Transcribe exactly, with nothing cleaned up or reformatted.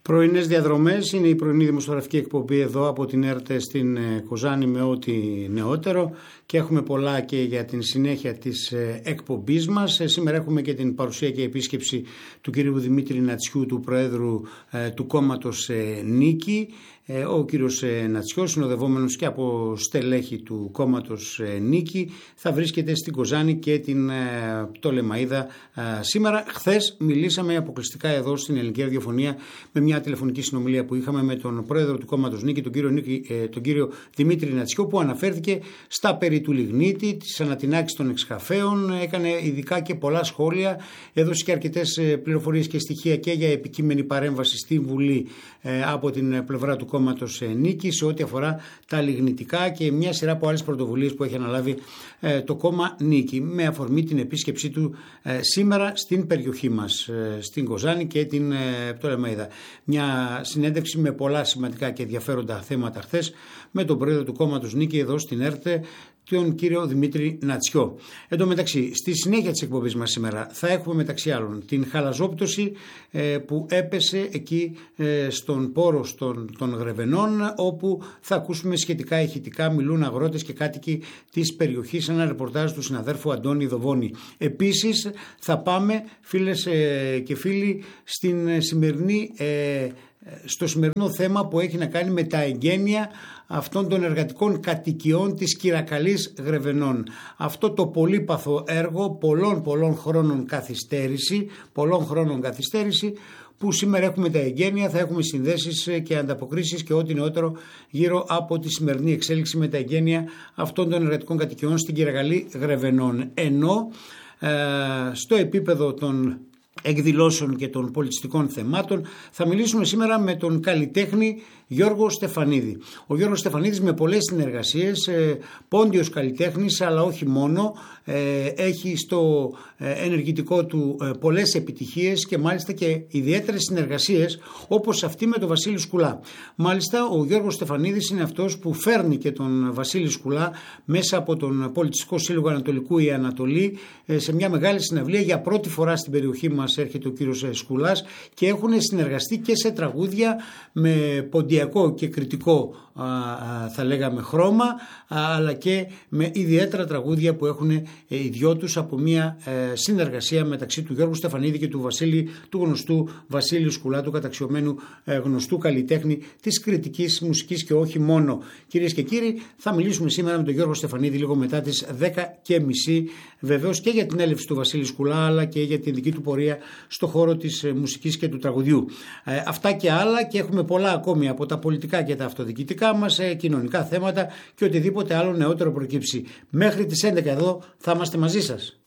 Πρωινές διαδρομές είναι η πρωινή δημοσιογραφική εκπομπή εδώ από την ΕΡΤ στην Κοζάνη με ό,τι νεότερο και έχουμε πολλά και για την συνέχεια της εκπομπής μας. Σήμερα έχουμε και την παρουσία και επίσκεψη του κυρίου Δημήτρη Νατσιού, του Προέδρου του κόμματος Νίκη. Ο κύριος Νατσιός, συνοδευόμενος και από στελέχη του κόμματος Νίκη, θα βρίσκεται στην Κοζάνη και την Πτολεμαΐδα σήμερα. Χθες μιλήσαμε αποκλειστικά εδώ στην Ελληνική Ραδιοφωνία με μια τηλεφωνική συνομιλία που είχαμε με τον πρόεδρο του κόμματος Νίκη, τον κύριο, Νίκη, τον κύριο Δημήτρη Νατσιό, που αναφέρθηκε στα περί του λιγνίτη, της ανατινάξης των εξκαφέων, έκανε ειδικά και πολλά σχόλια, έδωσε και αρκετές πληροφορίες και στοιχεία και για επικείμενη παρέμβαση στη Βουλή από την πλευρά του κόμματος Νίκη σε ό,τι αφορά τα λιγνητικά και μια σειρά από άλλες πρωτοβουλίες που έχει αναλάβει το κόμμα Νίκη, με αφορμή την επίσκεψή του σήμερα στην περιοχή μας, στην Κοζάνη και την Πτολεμαΐδα. Μια συνέντευξη με πολλά σημαντικά και ενδιαφέροντα θέματα χθες με τον πρόεδρο του κόμματος Νίκη εδώ στην ΕΡΤ, τον κύριο Δημήτρη Νατσιό. Εν τω μεταξύ, στη συνέχεια της εκπομπής μας σήμερα θα έχουμε μεταξύ άλλων την χαλαζόπτωση ε, που έπεσε εκεί ε, στον πόρο των, των Γρεβενών, όπου θα ακούσουμε σχετικά ηχητικά, μιλούν αγρότες και κάτοικοι της περιοχής, ένα ρεπορτάζ του συναδέρφου Αντώνη Δοβώνη. Επίσης θα πάμε, φίλες ε, και φίλοι, στην σημερινή ε, στο σημερινό θέμα που έχει να κάνει με τα εγγένεια αυτών των εργατικών κατοικιών της Κυρακαλής Γρεβενών. Αυτό το πολύπαθο έργο, πολλών πολλών χρόνων καθυστέρηση, πολλών χρόνων καθυστέρηση, που σήμερα έχουμε τα εγγένεια, θα έχουμε συνδέσεις και ανταποκρίσεις και ό,τι νεότερο γύρω από τη σημερινή εξέλιξη με τα εγγένεια αυτών των εργατικών κατοικιών στην Κυρακαλή Γρεβενών. Ενώ ε, στο επίπεδο των εκδηλώσεων και των πολιτιστικών θεμάτων θα μιλήσουμε σήμερα με τον καλλιτέχνη Γιώργο Στεφανίδη. Ο Γιώργος Στεφανίδης με πολλές συνεργασίες, ε, πόντιος καλλιτέχνης, αλλά όχι μόνο, ε, έχει στο ε, ενεργητικό του ε, πολλές επιτυχίες και μάλιστα και ιδιαίτερες συνεργασίες, όπως αυτή με τον Βασίλη Σκουλά. Μάλιστα ο Γιώργος Στεφανίδης είναι αυτός που φέρνει και τον Βασίλη Σκουλά μέσα από τον Πολιτιστικό Σύλλογο Ανατολικού η Ανατολή ε, σε μια μεγάλη συναυλία. Για πρώτη φορά στην περιοχή μας έρχεται ο κύριος Σκουλάς και έχουν συνεργαστεί και σε τραγούδια με ποντιακό και κριτικό, θα λέγαμε, χρώμα, αλλά και με ιδιαίτερα τραγούδια που έχουν οι δυο τους από μια συνεργασία μεταξύ του Γιώργου Στεφανίδη και του Βασίλη, του γνωστού Βασίλη Σκουλά, του καταξιωμένου γνωστού καλλιτέχνη της κριτικής μουσικής και όχι μόνο. Κυρίες και κύριοι, θα μιλήσουμε σήμερα με τον Γιώργο Στεφανίδη λίγο μετά τις δέκα και μισή, βεβαίως και για την έλευση του Βασίλη Σκουλά, αλλά και για την δική του πορεία στο χώρο της μουσικής και του τραγουδιού. Ε, αυτά και άλλα, και έχουμε πολλά ακόμη από τα πολιτικά και τα αυτοδιοικητικά μας, ε, κοινωνικά θέματα και οτιδήποτε άλλο νεότερο προκύψει. Μέχρι τις έντεκα εδώ θα είμαστε μαζί σας.